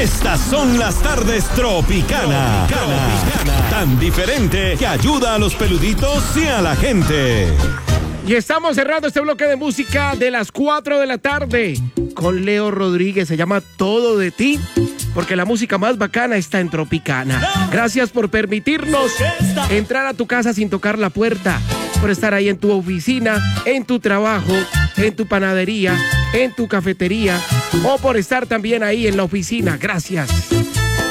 Estas son las tardes Tropicana. Tan diferente que ayuda a los peluditos y a la gente. Y estamos cerrando este bloque de música de las 4 de la tarde con Leo Rodríguez. Se llama Todo de Ti, porque la música más bacana está en Tropicana. Gracias por permitirnos entrar a tu casa sin tocar la puerta, por estar ahí en tu oficina, en tu trabajo, en tu panadería, en tu cafetería, o por estar también ahí en la oficina. Gracias.